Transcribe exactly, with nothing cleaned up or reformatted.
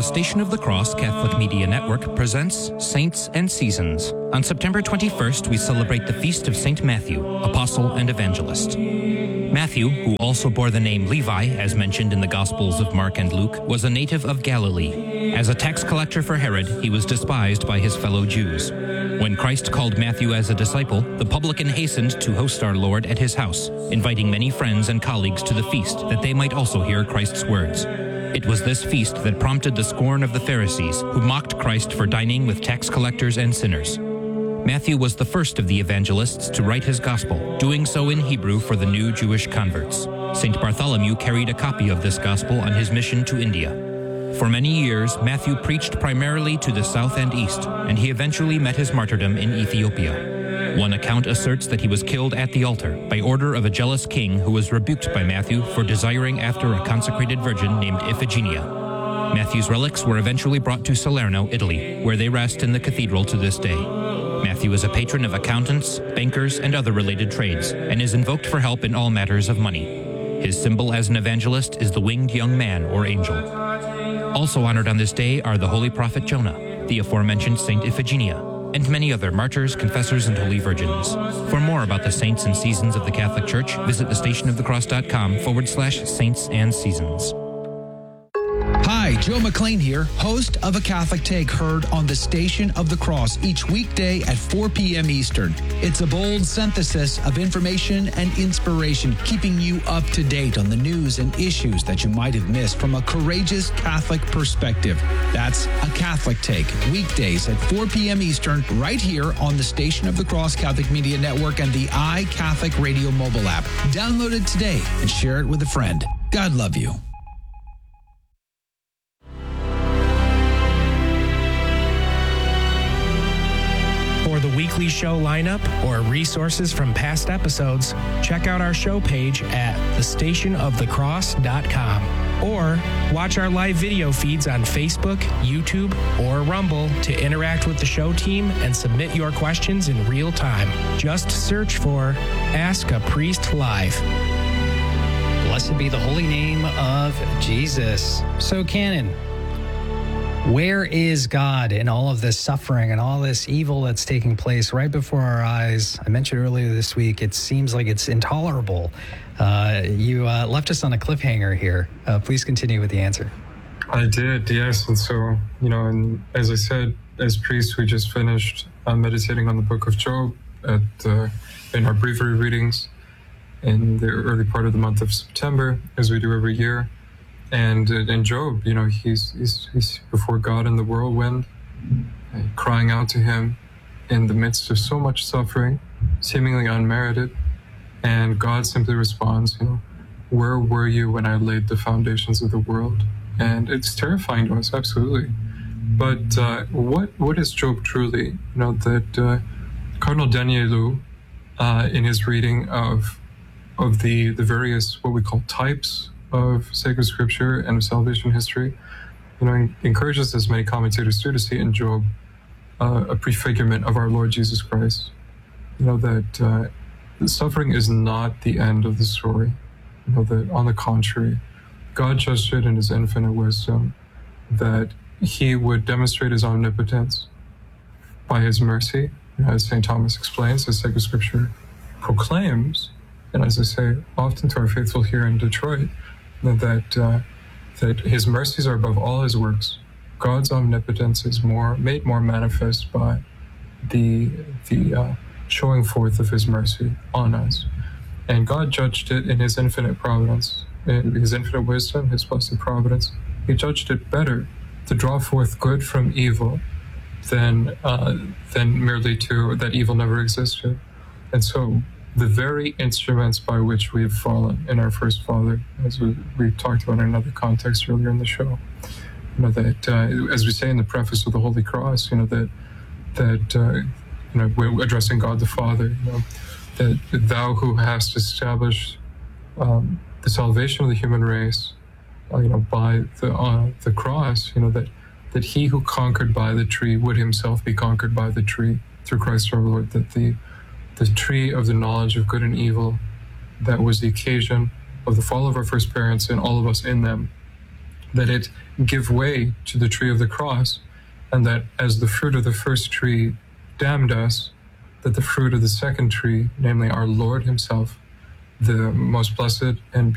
The Station of the Cross Catholic Media Network presents Saints and Seasons. On September twenty-first, we celebrate the feast of Saint Matthew, Apostle and Evangelist. Matthew, who also bore the name Levi, as mentioned in the Gospels of Mark and Luke, was a native of Galilee. As a tax collector for Herod, he was despised by his fellow Jews. When Christ called Matthew as a disciple, the publican hastened to host our Lord at his house, inviting many friends and colleagues to the feast that they might also hear Christ's words. It was this feast that prompted the scorn of the Pharisees, who mocked Christ for dining with tax collectors and sinners. Matthew was the first of the evangelists to write his gospel, doing so in Hebrew for the new Jewish converts. Saint Bartholomew carried a copy of this gospel on his mission to India. For many years, Matthew preached primarily to the south and east, and he eventually met his martyrdom in Ethiopia. One account asserts that he was killed at the altar by order of a jealous king who was rebuked by Matthew for desiring after a consecrated virgin named Iphigenia. Matthew's relics were eventually brought to Salerno, Italy, where they rest in the cathedral to this day. Matthew is a patron of accountants, bankers, and other related trades, and is invoked for help in all matters of money. His symbol as an evangelist is the winged young man or angel. Also honored on this day are the holy prophet Jonah, the aforementioned Saint Iphigenia, and many other martyrs, confessors, and holy virgins. For more about the saints and seasons of the Catholic Church, visit thestationofthecross.com forward slash saints and seasons. Hi, Joe McLean here, host of A Catholic Take, heard on the Station of the Cross each weekday at four p.m. Eastern. It's a bold synthesis of information and inspiration, keeping you up to date on the news and issues that you might have missed from a courageous Catholic perspective. That's A Catholic Take, weekdays at four p.m. Eastern, right here on the Station of the Cross Catholic Media Network and the iCatholic Radio mobile app. Download it today and share it with a friend. God love you. For the weekly show lineup or resources from past episodes, check out our show page at the station of the cross dot com or watch our live video feeds on Facebook, YouTube, or Rumble to interact with the show team and submit your questions in real time. Just search for Ask a Priest Live. Blessed be the holy name of Jesus. So, Canon, where is God in all of this suffering and all this evil that's taking place right before our eyes? I mentioned earlier this week, it seems like it's intolerable. Uh, you uh, left us on a cliffhanger here. Uh, please continue with the answer. I did, yes. And so, you know, and as I said, as priests, we just finished uh, meditating on the book of Job at uh, in our breviary readings in the early part of the month of September, as we do every year. And in Job, you know, he's, he's he's before God in the whirlwind, crying out to him in the midst of so much suffering, seemingly unmerited. And God simply responds, you know, where were you when I laid the foundations of the world? And it's terrifying to us, absolutely. But uh, what what is Job truly? You know, that uh, Cardinal Danielou, uh, in his reading of of the the various what we call types of sacred scripture and of salvation history, you know, encourages, as many commentators do, to see in Job uh, a prefigurement of our Lord Jesus Christ. You know, that uh, the suffering is not the end of the story. You know, that on the contrary, God judged it in his infinite wisdom that he would demonstrate his omnipotence by his mercy, as Saint Thomas explains, as sacred scripture proclaims, and as I say often to our faithful here in Detroit, that uh, that his mercies are above all his works. God's omnipotence is more made more manifest by the the uh, showing forth of his mercy on us. And God judged it in his infinite providence, in his infinite wisdom, his blessed providence. He judged it better to draw forth good from evil than uh, than merely to that evil never existed. And so the very instruments by which we've fallen in our first father, as we, we talked about in another context earlier in the show, you know, that uh, as we say in the preface of the Holy Cross, you know, that that uh, you know, we're addressing God the Father, you know, that thou who hast established um, the salvation of the human race, uh, you know, by the uh, the cross, you know, that that he who conquered by the tree would himself be conquered by the tree through Christ our Lord, that the the tree of the knowledge of good and evil that was the occasion of the fall of our first parents and all of us in them that it give way to the tree of the cross, and that as the fruit of the first tree damned us, that the fruit of the second tree, namely our Lord himself, the most blessed and